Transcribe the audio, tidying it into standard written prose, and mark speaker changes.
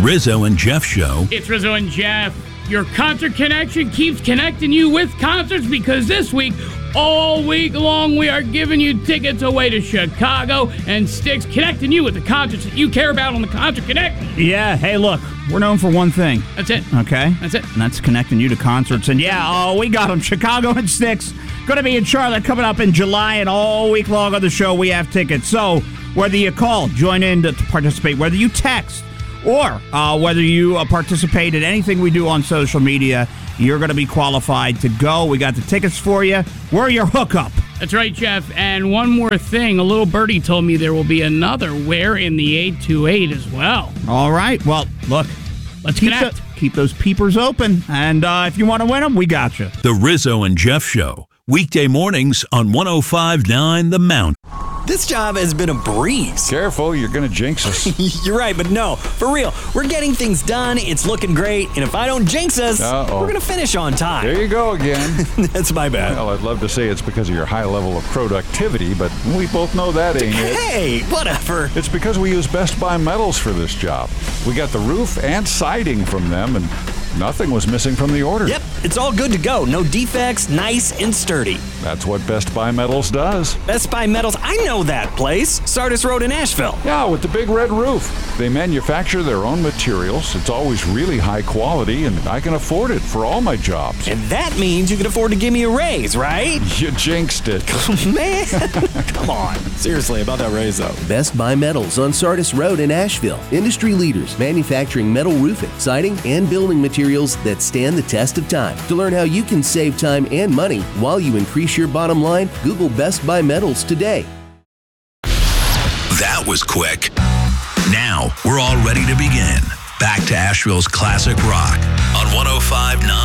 Speaker 1: Rizzo and Jeff Show.
Speaker 2: It's Rizzo and Jeff. Your concert connection keeps connecting you with concerts because this week, all week long, we are giving you tickets away to Chicago and Styx, connecting you with the concerts that you care about on the Concert Connect.
Speaker 3: Yeah, hey, look, we're known for one thing.
Speaker 2: That's it.
Speaker 3: Okay?
Speaker 2: That's it.
Speaker 3: And that's connecting you to concerts. And we got them. Chicago and Styx. Going to be in Charlotte coming up in July, and all week long on the show, we have tickets. So whether you call, join in to participate, whether you text, or whether you participate in anything we do on social media, you're going to be qualified to go. We got the tickets for you. We're your hookup.
Speaker 2: That's right, Jeff. And one more thing. A little birdie told me there will be another Where in the 828 as well.
Speaker 3: All right. Well, look.
Speaker 2: Let's connect.
Speaker 3: Keep those peepers open. And if you want to win them, we got you.
Speaker 1: The Rizzo and Jeff Show. Weekday mornings on 105.9 The Mount.
Speaker 4: This job has been a breeze.
Speaker 5: Careful, you're going to jinx us.
Speaker 4: You're right, but no, for real. We're getting things done. It's looking great. And if I don't jinx us, we're going to finish on time.
Speaker 5: There you go again.
Speaker 4: That's my bad.
Speaker 5: Well, I'd love to say it's because of your high level of productivity, but we both know that ain't it.
Speaker 4: Hey, whatever.
Speaker 5: It's because we use Best Buy Metals for this job. We got the roof and siding from them, and nothing was missing from the order.
Speaker 4: Yep, it's all good to go. No defects, nice and sturdy.
Speaker 5: That's what Best Buy Metals does.
Speaker 4: Best Buy Metals, I know that place. Sardis Road in Asheville.
Speaker 5: Yeah, with the big red roof. They manufacture their own materials. It's always really high quality, and I can afford it for all my jobs.
Speaker 4: And that means you can afford to give me a raise, right?
Speaker 5: You jinxed it.
Speaker 4: Man, come on. Seriously, about that raise, though.
Speaker 6: Best Buy Metals on Sardis Road in Asheville. Industry leaders manufacturing metal roofing, siding, and building materials that stand the test of time. To learn how you can save time and money while you increase your bottom line, Google Best Buy Metals today.
Speaker 1: That was quick. Now, we're all ready to begin. Back to Asheville's classic rock on 105.9